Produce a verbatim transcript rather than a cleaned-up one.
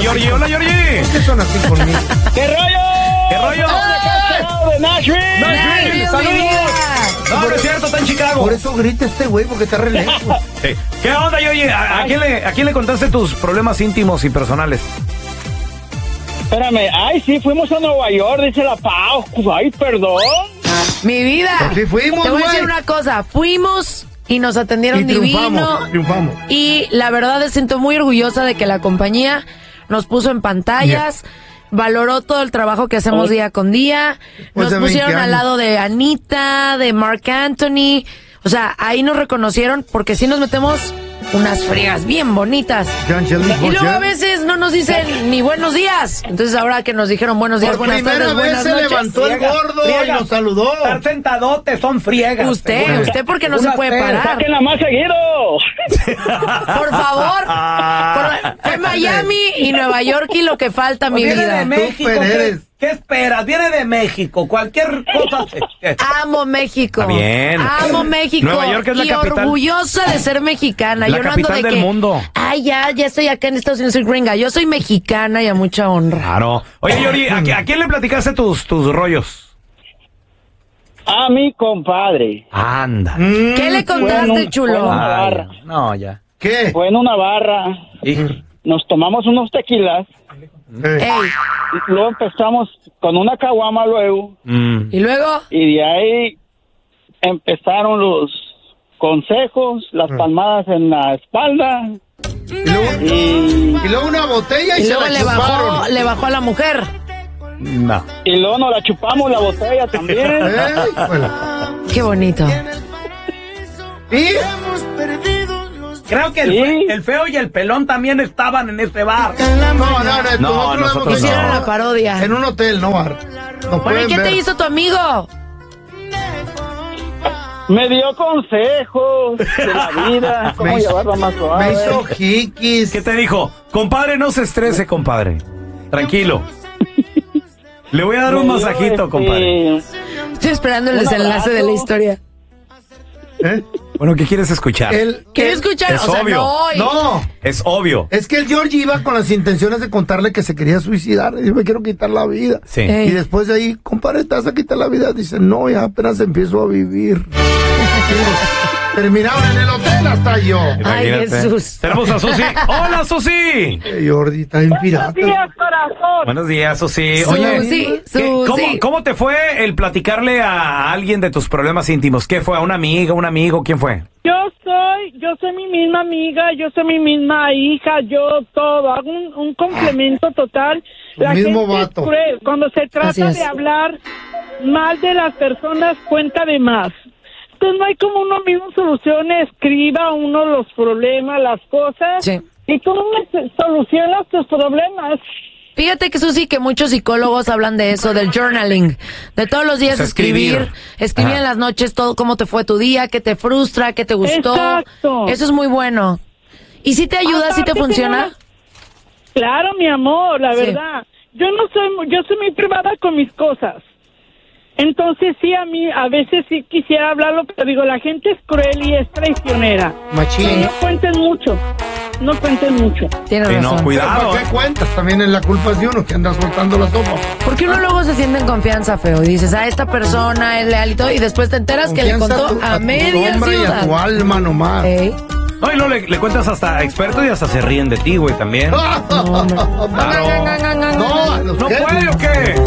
Georgie. Hola, Georgie. ¿Por qué son así conmigo? ¿Qué rollo? ¿Qué rollo? De Nashville. Nashville, saludos. No, no es cierto, está en Chicago. Por eso grita este güey, porque está re lejos. Sí. ¿Qué onda, Georgie? ¿A, a, quién le, ¿A quién le contaste tus problemas íntimos y personales? Espérame, ay, sí, fuimos a Nueva York, dice la Pau. Ay, perdón. Mi vida. Pues sí fuimos, Te voy a güey. decir una cosa. Fuimos y nos atendieron Y triunfamos, divino. triunfamos. Y la verdad me siento muy orgullosa de que la compañía nos puso en pantallas. Valoró todo el trabajo que hacemos día con día. Pues Nos de veinte pusieron al años. lado de Anita, de Mark Anthony. O sea, ahí nos reconocieron porque sí nos metemos unas friegas bien bonitas. Y luego a veces no nos dicen ni buenos días. Entonces ahora que nos dijeron buenos días, Por buenas primera tardes, vez buenas se noches. levantó el gordo y nos saludó. Estar sentadote son friegas. Usted, seguro. usted porque no se Una puede peda. parar. Sáquenla más seguido. Por favor. Por- fue Miami y Nueva York y lo que falta, mi Viene vida. de México. Tú, ¿Qué, Pérez. ¿Qué esperas? Viene de México. Cualquier cosa. Amo México. Está bien. Amo México. Nueva York es la y capital. orgullosa de ser mexicana. La Yo no ando capital de del que, mundo. Ay, ya, ya estoy acá en Estados Unidos, soy gringa. Yo soy mexicana y a mucha honra. Claro. Oye, Yori, ¿a, qui- a quién le platicaste tus, tus rollos? A mi compadre. Anda. ¿Qué le contaste, Bueno, chulo? bueno. Ay, barra. no, ya. ¿Qué? Fue en una barra. Y- Nos tomamos unos tequilas. Eh, Ey, Y luego empezamos con una caguama luego. mm. y luego, Y de ahí empezaron los consejos, las palmadas en la espalda. y, luego, Y, y luego una botella y, y se luego la le bajó, chuparon. le bajó a la mujer. No. y luego nos la chupamos la botella también. Ey, bueno. Qué bonito. ¿Y? Creo que el, Sí. fe- el feo y el pelón también estaban en este bar. No, no, no, No, nosotros lo nosotros hemos Hicieron hecho la parodia. en un hotel, no bar. No Bueno, ¿y pueden qué ver. te hizo tu amigo? Me dio consejos de la vida, cómo Me hizo- llevarla más suave. Me hizo jiquis. ¿Qué te dijo? Compadre, no se estrese, compadre. Tranquilo. Le voy a dar un Me dio, masajito, este, compadre. Estoy esperando el Un desenlace de la abrazo. historia. ¿Eh? Bueno, ¿qué quieres escuchar? El, ¿Quiero el- escuchar? es O sea, obvio. no. y- No, Es obvio. es que el George iba con las intenciones de contarle que se quería suicidar. Y yo me quiero quitar la vida. Sí. Eh. Y después de ahí, compadre, ¿te vas a quitar la vida? Dice, no, ya apenas empiezo a vivir. Terminaron en el hotel hasta yo. Ay, Imagínate. Jesús. Tenemos a Susi. ¡Hola, Susi! Eh, Jordi, está en pirata. corazón. Buenos días, Susi. Susi, Oye, ¿qué- Susi. ¿cómo, ¿cómo te fue el platicarle a alguien de tus problemas íntimos? ¿Qué fue? ¿A una amiga, un amigo? ¿Quién fue? Yo soy, yo soy mi misma amiga, yo soy mi misma hija, yo todo, hago un, un complemento total. Tu mismo gente vato. es cruel. Cuando se Así trata es. de hablar mal de las personas, cuenta de más. Entonces no hay como uno mismo solucione, escriba uno los problemas, las cosas, Sí. y tú me solucionas tus problemas. Fíjate que Susi, que muchos psicólogos hablan de eso, del journaling, de todos los días O sea, escribir, escribir. escribir Ajá. en las noches todo cómo te fue tu día, qué te frustra, qué te gustó. Exacto. Eso es muy bueno. ¿Y si te ayuda, si te Aparte, funciona? tengo una- Claro, mi amor, la Sí. verdad. Yo no soy, mu- yo soy muy privada con mis cosas. Entonces sí, a mí a veces sí quisiera hablarlo, pero digo, la gente es cruel y es traicionera. Machín. No cuenten mucho, no cuenten mucho. Tienes Sí, no, razón. cuidado. ¿Para qué cuentas? También es la culpa es de uno que anda soltando la sopa. Porque uno luego se siente en confianza, feo, y dices, a esta persona es leal y todo, y después te enteras que le Confianza contó tu- a, tu media sombra y a tu ciudad. alma nomás. Ey. No, y luego le, le cuentas hasta a expertos y hasta se ríen de ti, güey, también. No, Claro. no, ¿No puede o qué?